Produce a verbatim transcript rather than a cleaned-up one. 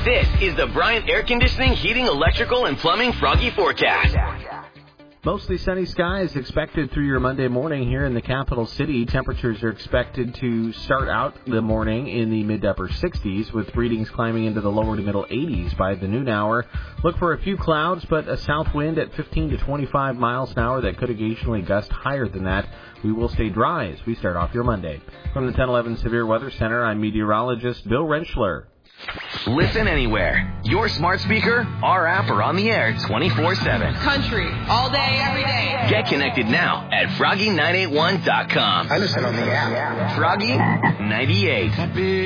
This is the Bryant Air Conditioning, Heating, Electrical, and Plumbing Froggy Forecast. Mostly sunny skies expected through your Monday morning here in the capital city. Temperatures are expected to start out the morning in the mid to upper sixties, with readings climbing into the lower to middle eighties by the noon hour. Look for a few clouds, but a south wind at fifteen to twenty-five miles an hour that could occasionally gust higher than that. We will stay dry as we start off your Monday. From the ten eleven Severe Weather Center, I'm meteorologist Bill Rentschler. Listen anywhere. Your smart speaker, our app, or on the air twenty-four seven. Country, all day, every day. Get connected now at froggy nine eight one dot com. I listen on the app. Froggy ninety-eight.